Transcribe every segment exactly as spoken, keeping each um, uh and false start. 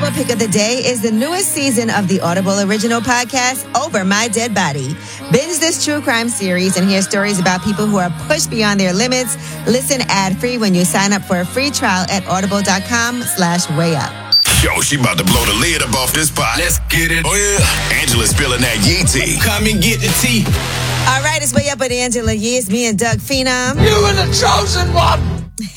Audible pick of the day is the newest season of the Audible original podcast, Over My Dead Body. Binge this true crime series and hear stories about people who are pushed beyond their limits. Listen ad-free when you sign up for a free trial at audible.com slash way up. Yo, she about to blow the lid up off this pot. Let's get it. Oh, yeah. Angela's spilling that Yee tea. Come and get the tea. All right, it's Way Up with Angela Yee. It's me and Doug Phenom. You are the chosen one.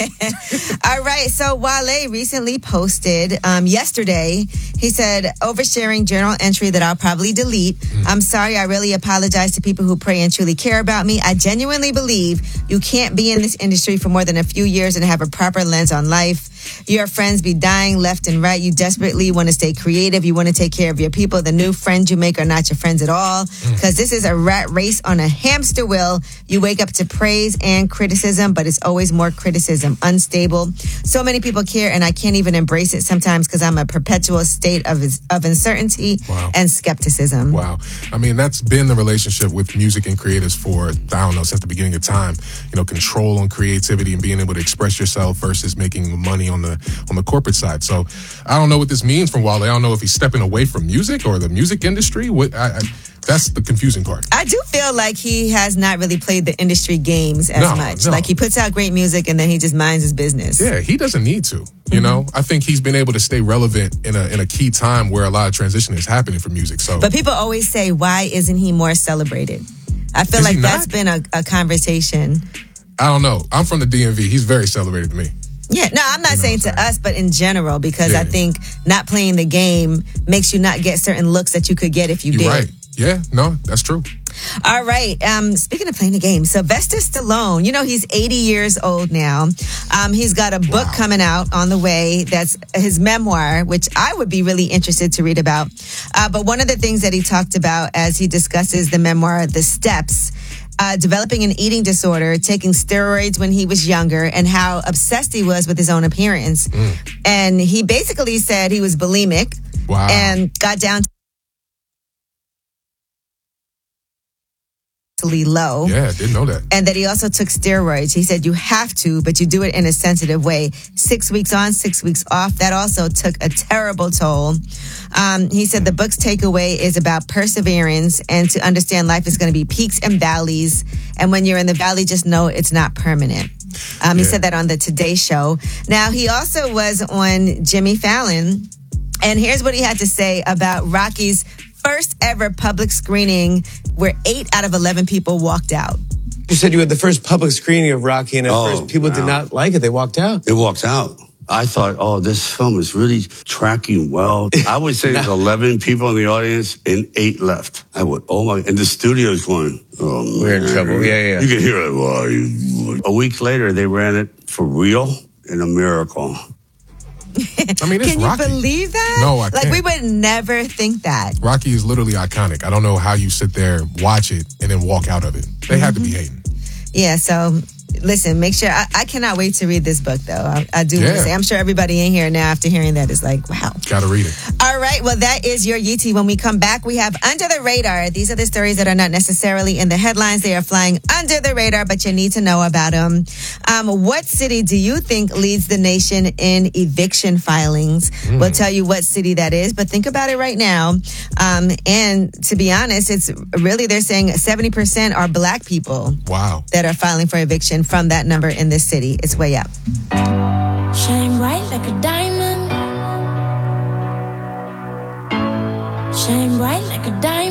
All right, so Wale recently posted um, yesterday, he said, oversharing journal entry that I'll probably delete. Mm. I'm sorry, I really apologize to people who pray and truly care about me. I genuinely believe you can't be in this industry for more than a few years and have a proper lens on life. Your friends be dying left and right. You desperately want to stay creative. You want to take care of your people. The new friends you make are not your friends at all, because mm. this is a rat race on a hamster wheel. You wake up to praise and criticism, but it's always more criticism. Unstable. So many people care, and I can't even embrace it sometimes because I'm a perpetual state of of uncertainty wow. and skepticism. Wow. I mean, that's been the relationship with music and creatives for, I don't know, since the beginning of time. You know, control on creativity and being able to express yourself versus making money on the on the corporate side. So I don't know what this means from Wale. I don't know if he's stepping away from music or the music industry. What I, I That's the confusing part. I do feel like he has not really played the industry games as no, much. No. Like, he puts out great music and then he just minds his business. Yeah, he doesn't need to. You mm-hmm. know, I think he's been able to stay relevant in a in a key time where a lot of transition is happening for music. So, but people always say, why isn't he more celebrated? I feel is like that's been a, a conversation. I don't know. I'm from the D M V. He's very celebrated to me. Yeah, no, I'm not you know saying to us, but in general, because yeah. I think not playing the game makes you not get certain looks that you could get if you You're did. Right. Yeah, no, that's true. All right. Um, speaking of playing the game, Sylvester Stallone, you know, he's eighty years old now. Um, he's got a book wow. coming out on the way. That's his memoir, which I would be really interested to read about. Uh, but one of the things that he talked about as he discusses the memoir, The Steps, Uh, developing an eating disorder, taking steroids when he was younger, and how obsessed he was with his own appearance. Mm. And he basically said he was bulimic wow. and got down to low. Yeah, didn't know that. And that he also took steroids. He said you have to, but you do it in a sensitive way. Six weeks on, six weeks off. That also took a terrible toll. Um, he said the book's takeaway is about perseverance and to understand life is going to be peaks and valleys. And when you're in the valley, just know it's not permanent. Um, he yeah. said that on the Today Show. Now, he also was on Jimmy Fallon. And here's what he had to say about Rocky's first ever public screening where eight out of eleven people walked out. You said you had the first public screening of Rocky, and at oh, first people wow. did not like it. They walked out. They walked out. I thought, oh, this film is really tracking well. I would say there's eleven people in the audience and eight left. I would, oh my, and the studio's going, oh, man. We're in trouble. Yeah, yeah. You can hear it. Well, you, a week later, they ran it for real and a miracle. I mean, it's Can you Rocky. believe that? No, I Like, can't. we would never think that. Rocky is literally iconic. I don't know how you sit there, watch it, and then walk out of it. They mm-hmm. had to be hating. Yeah, so listen, make sure. I, I cannot wait to read this book, though. I, I do yeah. want to say, I'm sure everybody in here now, after hearing that, is like, wow. Gotta read it. All right, well, that is your Yee tea. When we come back, we have Under the Radar. These are the stories that are not necessarily in the headlines. They are flying under the radar, but you need to know about them. Um, what city do you think leads the nation in eviction filings? Mm. We'll tell you what city that is, but think about it right now. Um, and to be honest, it's really, they're saying seventy percent are black people. Wow. That are filing for eviction from that number in this city. It's way up. Shine bright like a diamond. Shine bright like a diamond.